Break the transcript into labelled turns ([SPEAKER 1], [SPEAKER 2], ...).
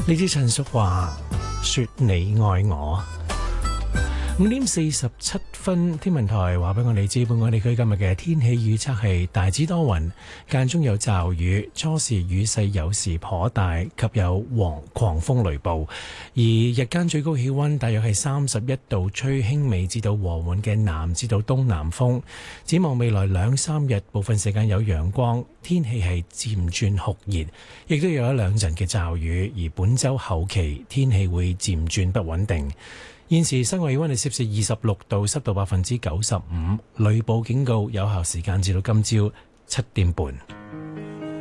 [SPEAKER 1] 呢支陳淑樺說你愛我。5:47，天文台話俾我哋知，本港地區今日嘅天氣預測係大致多雲，間中有驟雨，初時雨勢有時頗大，及有狂風雷暴。而日間最高氣溫大約係31度，吹輕微至到和緩嘅南至到東南風。展望未來2-3日，部分時間有陽光，天氣係漸轉酷熱，亦都有一兩陣嘅驟雨。而本週後期天氣會漸轉不穩定。現時室外氣溫係攝氏26度，濕度95%，雷暴警告有效時間至到今朝7點半。